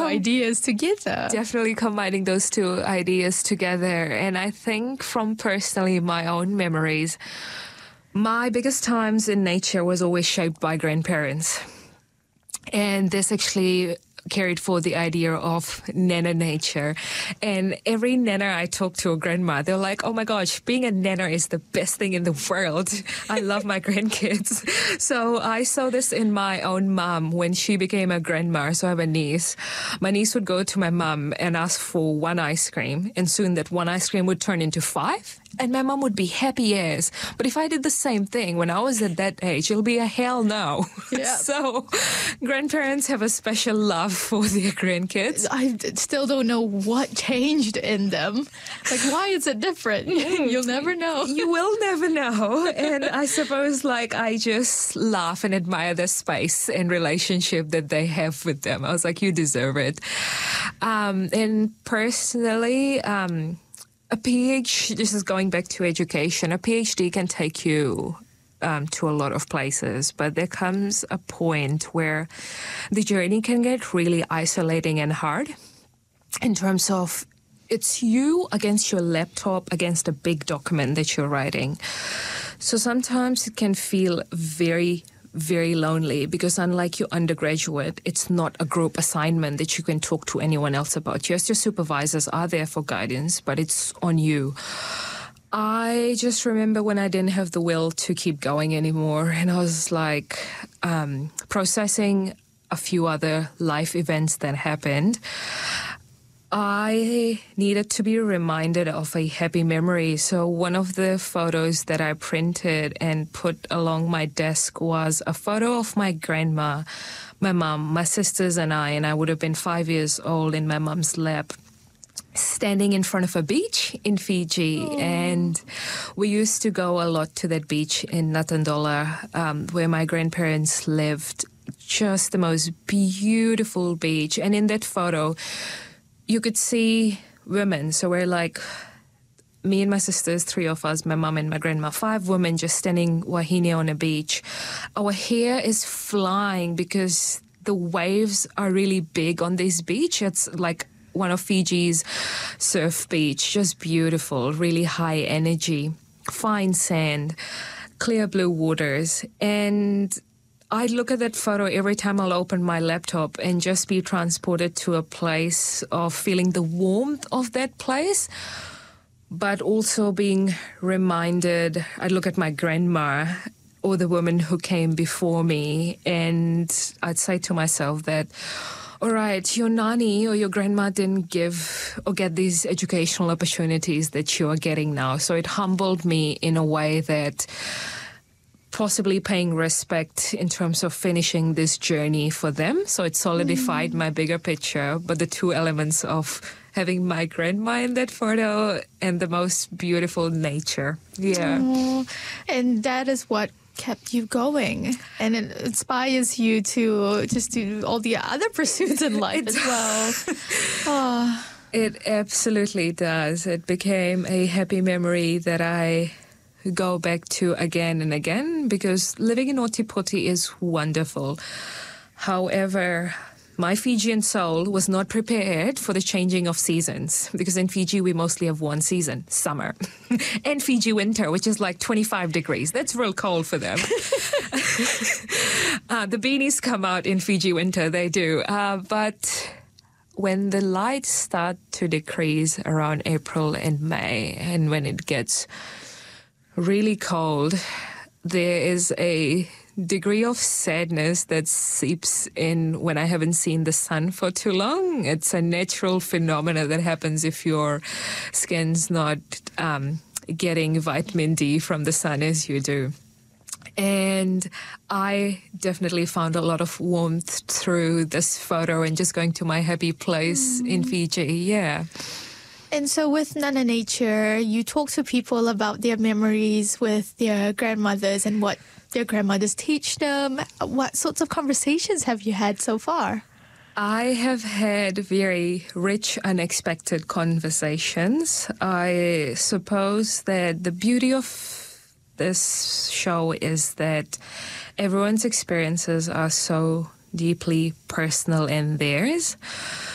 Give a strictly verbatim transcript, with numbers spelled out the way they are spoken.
com- ideas together. Definitely combining those two ideas together. And I think from personally my own memories, my biggest times in nature was always shaped by grandparents. And this actually carried forward the idea of Nana nature. And every Nana I talk to, a grandma, they're like, oh my gosh, being a Nana is the best thing in the world. I love my grandkids. So I saw this in my own mom when she became a grandma. So I have a niece. My niece would go to my mom and ask for one ice cream. And soon that one ice cream would turn into five. And my mom would be happy as. But if I did the same thing when I was at that age, it'll be a hell no. Yeah. So grandparents have a special love for their grandkids. I still don't know what changed in them. Like, why is it different? You'll never know. You will never know. And I suppose, like, I just laugh and admire the space and relationship that they have with them. I was like, you deserve it. Um, and personally, um, a PhD, this is going back to education, a PhD can take you um, to a lot of places, but there comes a point where the journey can get really isolating and hard in terms of it's you against your laptop, against a big document that you're writing. So sometimes it can feel very very lonely because unlike your undergraduate, it's not a group assignment that you can talk to anyone else about. Yes, your supervisors are there for guidance, but it's on you. I just remember when I didn't have the will to keep going anymore, and I was like um, processing a few other life events that happened. I needed to be reminded of a happy memory. So one of the photos that I printed and put along my desk was a photo of my grandma, my mom, my sisters and I, and I would have been five years old in my mom's lap, standing in front of a beach in Fiji. Aww. And we used to go a lot to that beach in Natandola, um, where my grandparents lived. Just the most beautiful beach. And in that photo, you could see women. So we're like, me and my sisters, three of us, my mom and my grandma, five women just standing wahine on a beach. Our hair is flying because the waves are really big on this beach. It's like one of Fiji's surf beach, just beautiful, really high energy, fine sand, clear blue waters. And I look at that photo every time I'll open my laptop and just be transported to a place of feeling the warmth of that place, but also being reminded. I look at my grandma or the woman who came before me, and I'd say to myself that, all right, your nanny or your grandma didn't give or get these educational opportunities that you are getting now. So it humbled me in a way that possibly paying respect in terms of finishing this journey for them. So it solidified mm. my bigger picture. But the two elements of having my grandma in that photo and the most beautiful nature. Yeah. Oh, and that is what kept you going, and it inspires you to just do all the other pursuits in life as well. Oh. It absolutely does. It became a happy memory that I go back to again and again, because living in Otipoti is wonderful. However, my Fijian soul was not prepared for the changing of seasons, because in Fiji we mostly have one season, summer, and Fiji winter, which is like twenty-five degrees. That's real cold for them. uh, the beanies come out in Fiji winter, they do. Uh, but when the lights start to decrease around April and May, and when it gets really cold, there is a degree of sadness that seeps in when I haven't seen the sun for too long. It's a natural phenomenon that happens if your skin's not um, getting vitamin D from the sun as you do. And I definitely found a lot of warmth through this photo and just going to my happy place mm. in Fiji. Yeah. And so with Nana Nature, you talk to people about their memories with their grandmothers and what their grandmothers teach them. What sorts of conversations have you had so far? I have had very rich, unexpected conversations. I suppose that the beauty of this show is that everyone's experiences are so deeply personal in theirs.